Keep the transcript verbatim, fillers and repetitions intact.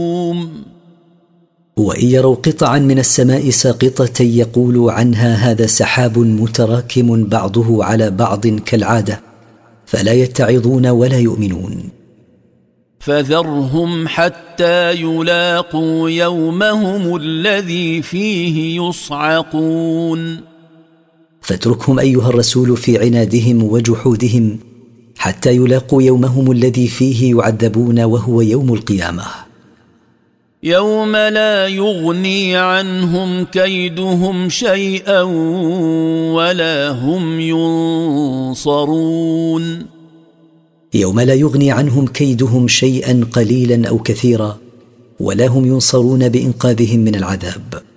وإن يروا قطعا من السماء ساقطة يقولوا عنها هذا سحاب متراكم بعضه على بعض كالعادة، فلا يتعظون ولا يؤمنون. فذرهم حتى يلاقوا يومهم الذي فيه يصعقون. فاتركهم أيها الرسول في عنادهم وجحودهم حتى يلاقوا يومهم الذي فيه يعذبون، وهو يوم القيامة، يوم لا يغني عنهم كيدهم شيئا ولا هم ينصرون. يوم لا يغني عنهم كيدهم شيئا قليلا أو كثيرا، ولا هم ينصرون بإنقاذهم من العذاب.